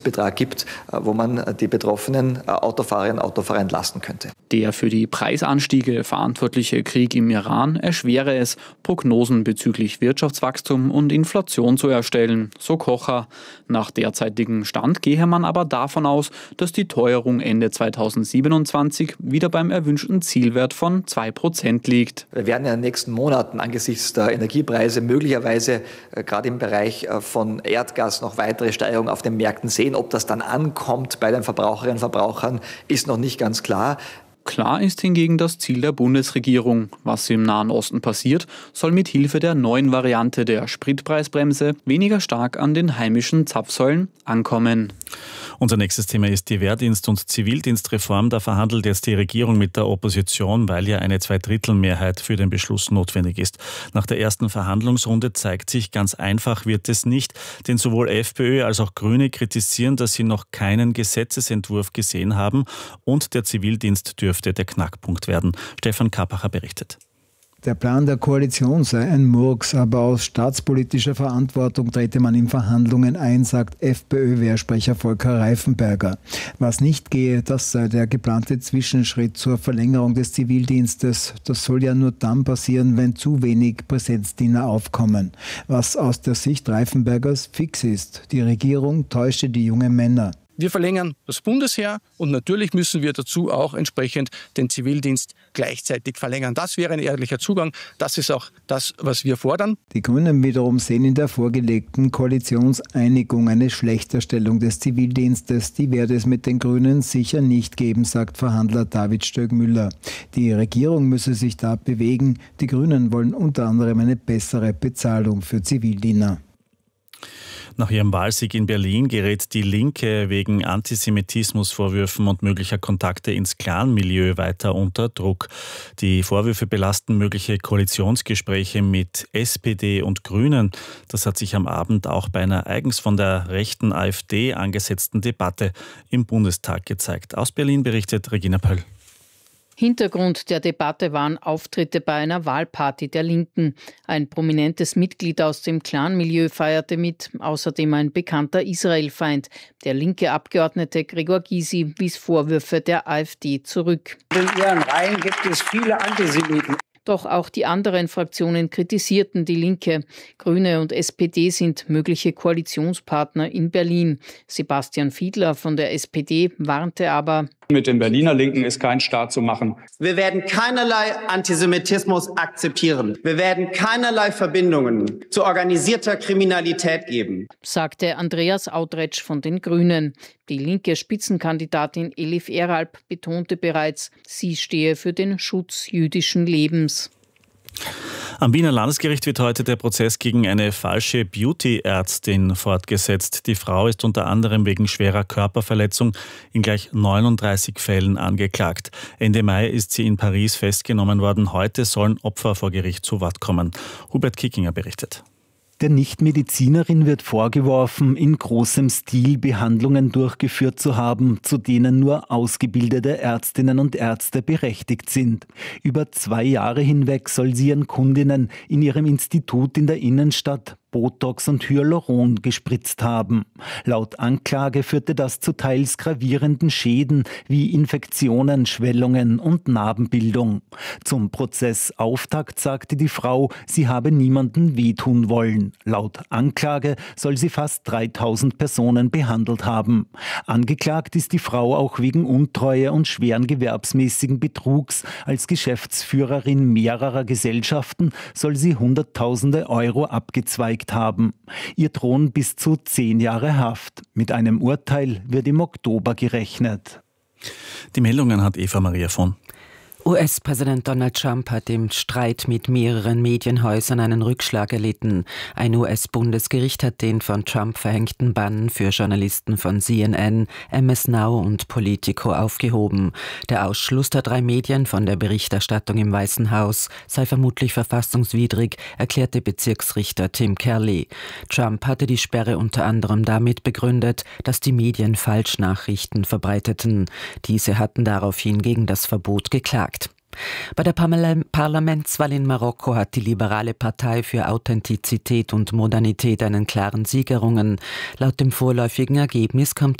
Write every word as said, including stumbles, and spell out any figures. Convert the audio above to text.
Betrag gibt, wo man die betroffenen Autofahrerinnen und Autofahrer entlasten könnte. Der für die Preisanstiege verantwortliche Krieg im Iran erschwere es, Prognosen bezüglich Wirtschaftswachstum und Inflation zu erstellen, so Kocher. Nach derzeitigem Stand gehe man aber davon aus, dass die Teuerung Ende zweitausendsiebenundzwanzig wieder beim erwünschten Zielwert von zwei Prozent liegt. Wir werden in den nächsten Monaten angesichts der Energiepreise möglicherweise äh, gerade im Bereich äh, von Erdgas noch weitere Steigerungen auf den Märkten sehen. Ob das dann ankommt bei den Verbraucherinnen und Verbrauchern, ist noch nicht ganz klar. Klar ist hingegen das Ziel der Bundesregierung. Was im Nahen Osten passiert, soll mit Hilfe der neuen Variante der Spritpreisbremse weniger stark an den heimischen Zapfsäulen ankommen. Unser nächstes Thema ist die Wehrdienst- und Zivildienstreform. Da verhandelt jetzt die Regierung mit der Opposition, weil ja eine Zweidrittelmehrheit für den Beschluss notwendig ist. Nach der ersten Verhandlungsrunde zeigt sich, ganz einfach wird es nicht, denn sowohl FPÖ als auch Grüne kritisieren, dass sie noch keinen Gesetzesentwurf gesehen haben und der Zivildienst dürfte der Knackpunkt werden. Stefan Kappacher berichtet. Der Plan der Koalition sei ein Murks, aber aus staatspolitischer Verantwortung trete man in Verhandlungen ein, sagt FPÖ-Wehrsprecher Volker Reifenberger. Was nicht gehe, das sei der geplante Zwischenschritt zur Verlängerung des Zivildienstes. Das soll ja nur dann passieren, wenn zu wenig Präsenzdiener aufkommen. Was aus der Sicht Reifenbergers fix ist: Die Regierung täusche die jungen Männer. Wir verlängern das Bundesheer und natürlich müssen wir dazu auch entsprechend den Zivildienst gleichzeitig verlängern. Das wäre ein ehrlicher Zugang. Das ist auch das, was wir fordern. Die Grünen wiederum sehen in der vorgelegten Koalitionseinigung eine Schlechterstellung des Zivildienstes. Die werde es mit den Grünen sicher nicht geben, sagt Verhandler David Stöckmüller. Die Regierung müsse sich da bewegen. Die Grünen wollen unter anderem eine bessere Bezahlung für Zivildiener. Nach ihrem Wahlsieg in Berlin gerät die Linke wegen Antisemitismusvorwürfen und möglicher Kontakte ins Clanmilieu weiter unter Druck. Die Vorwürfe belasten mögliche Koalitionsgespräche mit S P D und Grünen. Das hat sich am Abend auch bei einer eigens von der rechten AfD angesetzten Debatte im Bundestag gezeigt. Aus Berlin berichtet Regina Pöll. Hintergrund der Debatte waren Auftritte bei einer Wahlparty der Linken. Ein prominentes Mitglied aus dem Clanmilieu feierte mit, außerdem ein bekannter Israelfeind. Der linke Abgeordnete Gregor Gysi wies Vorwürfe der AfD zurück. In ihren Reihen gibt es viele Antisemiten. Doch auch die anderen Fraktionen kritisierten die Linke. Grüne und S P D sind mögliche Koalitionspartner in Berlin. Sebastian Fiedler von der S P D warnte aber: Mit den Berliner Linken ist kein Staat zu machen. Wir werden keinerlei Antisemitismus akzeptieren. Wir werden keinerlei Verbindungen zu organisierter Kriminalität geben, sagte Andreas Autretsch von den Grünen. Die linke Spitzenkandidatin Elif Eralp betonte bereits, sie stehe für den Schutz jüdischen Lebens. Am Wiener Landesgericht wird heute der Prozess gegen eine falsche Beauty-Ärztin fortgesetzt. Die Frau ist unter anderem wegen schwerer Körperverletzung in gleich neununddreißig Fällen angeklagt. Ende Mai ist sie in Paris festgenommen worden. Heute sollen Opfer vor Gericht zu Wort kommen. Hubert Kickinger berichtet. Der Nichtmedizinerin wird vorgeworfen, in großem Stil Behandlungen durchgeführt zu haben, zu denen nur ausgebildete Ärztinnen und Ärzte berechtigt sind. Über zwei Jahre hinweg soll sie ihren Kundinnen in ihrem Institut in der Innenstadt Botox und Hyaluron gespritzt haben. Laut Anklage führte das zu teils gravierenden Schäden wie Infektionen, Schwellungen und Narbenbildung. Zum Prozessauftakt sagte die Frau, sie habe niemanden wehtun wollen. Laut Anklage soll sie fast dreitausend Personen behandelt haben. Angeklagt ist die Frau auch wegen Untreue und schweren gewerbsmäßigen Betrugs. Als Geschäftsführerin mehrerer Gesellschaften soll sie Hunderttausende Euro abgezweigt haben. Ihr drohen bis zu zehn Jahre Haft. Mit einem Urteil wird im Oktober gerechnet. Die Meldungen hat Eva Maria von. U S-Präsident Donald Trump hat im Streit mit mehreren Medienhäusern einen Rückschlag erlitten. Ein U S-Bundesgericht hat den von Trump verhängten Bann für Journalisten von C N N, M S Now und Politico aufgehoben. Der Ausschluss der drei Medien von der Berichterstattung im Weißen Haus sei vermutlich verfassungswidrig, erklärte Bezirksrichter Tim Kelly. Trump hatte die Sperre unter anderem damit begründet, dass die Medien Falschnachrichten verbreiteten. Diese hatten daraufhin gegen das Verbot geklagt. Bei der Parlamentswahl in Marokko hat die liberale Partei für Authentizität und Modernität einen klaren Sieg errungen. Laut dem vorläufigen Ergebnis kommt